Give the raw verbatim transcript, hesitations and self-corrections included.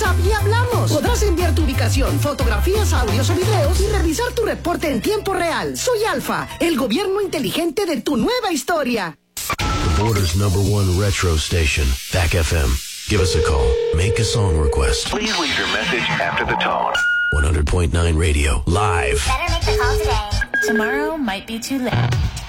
WhatsApp y hablamos. Podrás enviar tu ubicación, fotografías, audios o videos y revisar tu reporte en tiempo real. Soy Alfa, el gobierno inteligente de tu nueva historia. The Border's number one retro station, V A C F M. Give us a call. Make a song request. Please leave your message after the tone. one hundred point nine Radio, live. Better make the call today. Tomorrow might be too late.